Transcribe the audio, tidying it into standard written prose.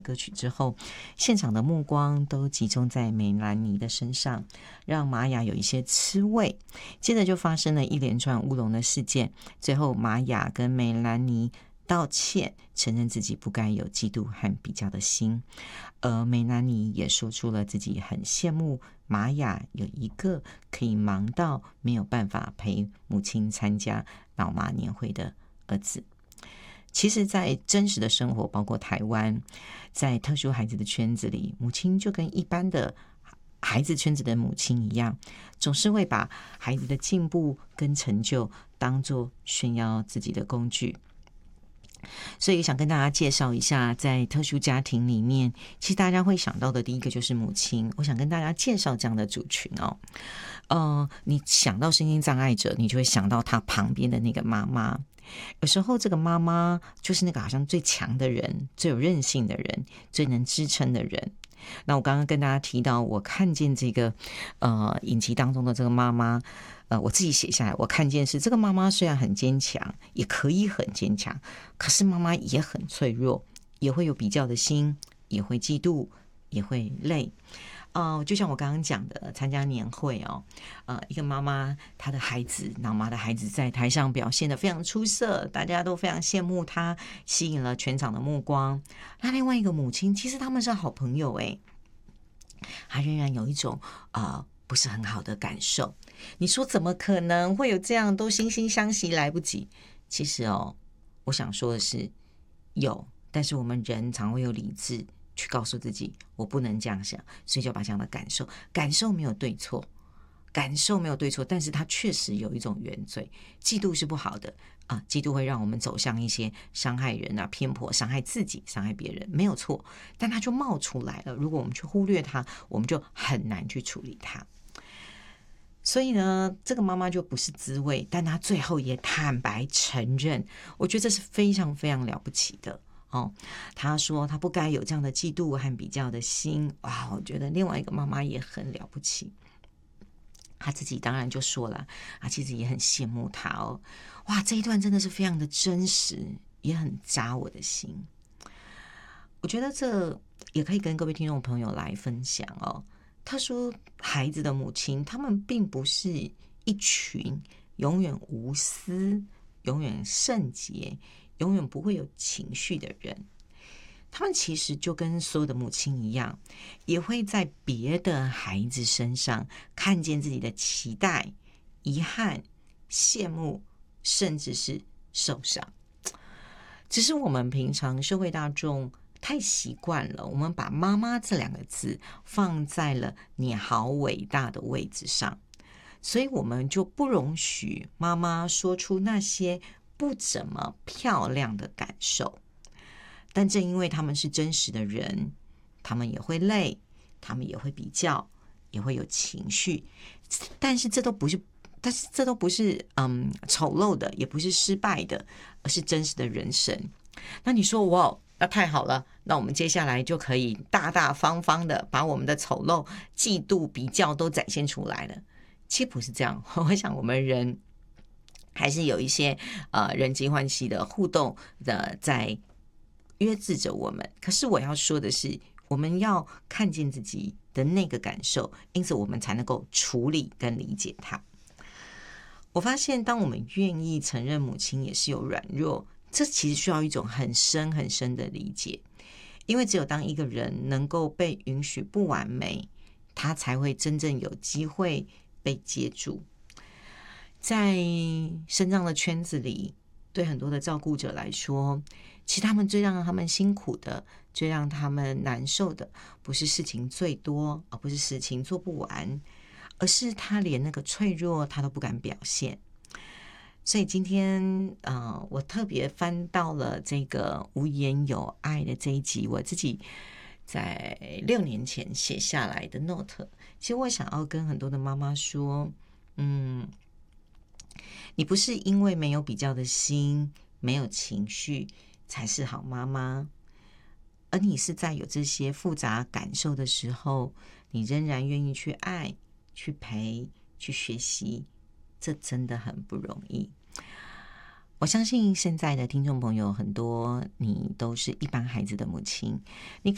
歌曲之后，现场的目光都集中在梅兰妮的身上，让玛雅有一些吃味。接着就发生了一连串乌龙的事件，最后玛雅跟梅兰妮道歉，承认自己不该有嫉妒和比较的心。而梅兰妮也说出了自己很羡慕玛雅有一个可以忙到没有办法陪母亲参加老妈年会的儿子。其实在真实的生活，包括台湾，在特殊孩子的圈子里，母亲就跟一般的孩子圈子的母亲一样，总是会把孩子的进步跟成就当作炫耀自己的工具。所以想跟大家介绍一下，在特殊家庭里面，其实大家会想到的第一个就是母亲。我想跟大家介绍这样的族群哦。你想到身心障碍者，你就会想到他旁边的那个妈妈。有时候这个妈妈就是那个好像最强的人，最有韧性的人，最能支撑的人。那我刚刚跟大家提到，我看见这个影集当中的这个妈妈，我自己写下来，我看见是这个妈妈虽然很坚强，也可以很坚强，可是妈妈也很脆弱，也会有比较的心，也会嫉妒，也会累。就像我刚刚讲的，参加年会一个妈妈，她的孩子，老妈的孩子在台上表现得非常出色，大家都非常羡慕她，吸引了全场的目光。那另外一个母亲，其实他们是好朋友她仍然有一种不是很好的感受。你说怎么可能会有这样，都惺惺相惜来不及？其实我想说的是有，但是我们人常会有理智去告诉自己我不能这样想，所以就把这样的感受没有对错，但是它确实有一种原罪。嫉妒是不好的嫉妒会让我们走向一些伤害人偏颇，伤害自己，伤害别人，没有错，但它就冒出来了。如果我们去忽略它，我们就很难去处理它。所以呢，这个妈妈就不是滋味，但她最后也坦白承认，我觉得这是非常非常了不起的她说她不该有这样的嫉妒和比较的心。哇，我觉得另外一个妈妈也很了不起，她自己当然就说了其实也很羡慕她哇，这一段真的是非常的真实，也很扎我的心。我觉得这也可以跟各位听众朋友来分享他说孩子的母亲，他们并不是一群永远无私、永远圣洁、永远不会有情绪的人。他们其实就跟所有的母亲一样，也会在别的孩子身上看见自己的期待、遗憾、羡慕，甚至是受伤。只是我们平常社会大众太习惯了，我们把妈妈这两个字放在了你好伟大的位置上，所以我们就不容许妈妈说出那些不怎么漂亮的感受。但正因为他们是真实的人，他们也会累，他们也会比较，也会有情绪，但是这都不是丑陋的，也不是失败的，而是真实的人生。那你说哇，那太好了，那我们接下来就可以大大方方的把我们的丑陋、嫉妒、比较都展现出来了。其实不是这样，我想我们人还是有一些人际关系的互动的在约制着我们。可是我要说的是，我们要看见自己的那个感受，因此我们才能够处理跟理解它。我发现当我们愿意承认母亲也是有软弱，这其实需要一种很深很深的理解。因为只有当一个人能够被允许不完美，他才会真正有机会被接住。在身障的圈子里，对很多的照顾者来说，其实他们最让他们辛苦的，最让他们难受的，不是事情最多，而不是事情做不完，而是他连那个脆弱他都不敢表现。所以今天我特别翻到了这个无言有爱的这一集，我自己在6年前写下来的 note。 其实我想要跟很多的妈妈说，你不是因为没有比较的心，没有情绪才是好妈妈，而你是在有这些复杂感受的时候，你仍然愿意去爱，去陪，去学习，这真的很不容易。我相信现在的听众朋友很多，你都是一般孩子的母亲，你